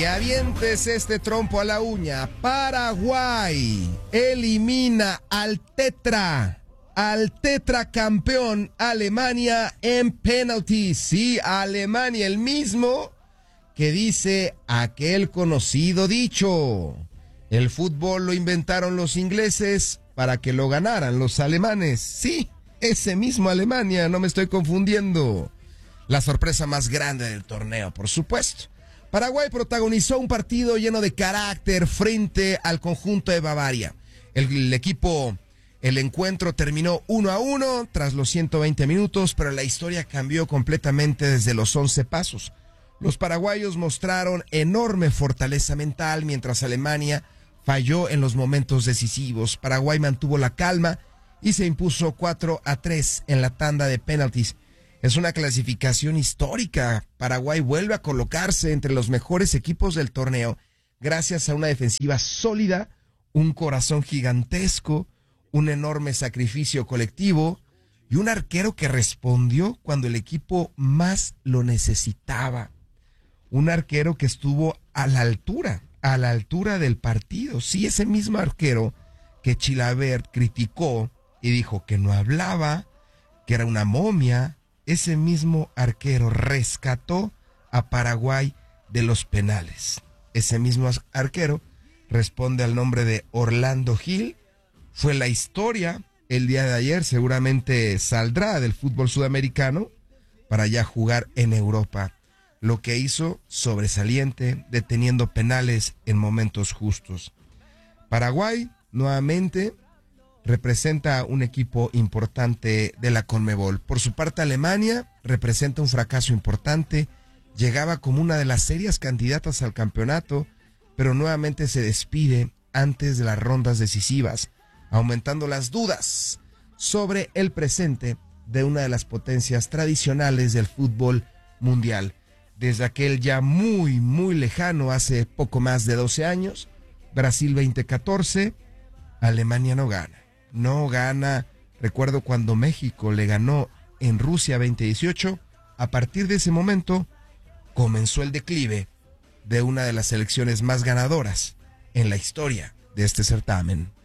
Y avientes este trompo a la uña. Paraguay elimina al tetracampeón Alemania en penaltis. Sí, Alemania, el mismo que dice aquel conocido dicho: el fútbol lo inventaron los ingleses para que lo ganaran los alemanes. Sí, ese mismo Alemania, no me estoy confundiendo. La sorpresa más grande del torneo, por supuesto. Paraguay protagonizó un partido lleno de carácter frente al conjunto de Bavaria. El encuentro terminó 1-1 tras los 120 minutos, pero la historia cambió completamente desde los 11 pasos. Los paraguayos mostraron enorme fortaleza mental mientras Alemania falló en los momentos decisivos. Paraguay mantuvo la calma y se impuso 4-3 en la tanda de penaltis. Es una clasificación histórica. Paraguay vuelve a colocarse entre los mejores equipos del torneo gracias a una defensiva sólida, un corazón gigantesco, un enorme sacrificio colectivo y un arquero que respondió cuando el equipo más lo necesitaba. Un arquero que estuvo a la altura del partido. Sí, ese mismo arquero que Chilavert criticó y dijo que no hablaba, que era una momia. Ese mismo arquero rescató a Paraguay de los penales. Ese mismo arquero responde al nombre de Orlando Gil. Fue la historia el día de ayer, seguramente saldrá del fútbol sudamericano para ya jugar en Europa. Lo que hizo sobresaliente, deteniendo penales en momentos justos. Paraguay, nuevamente, representa un equipo importante de la Conmebol. Por su parte, Alemania representa un fracaso importante. Llegaba como una de las serias candidatas al campeonato, pero nuevamente se despide antes de las rondas decisivas, aumentando las dudas sobre el presente de una de las potencias tradicionales del fútbol mundial. Desde aquel ya muy, muy lejano, hace poco más de 12 años, Brasil 2014, Alemania no gana. Recuerdo cuando México le ganó en Rusia 2018. A partir de ese momento comenzó el declive de una de las selecciones más ganadoras en la historia de este certamen.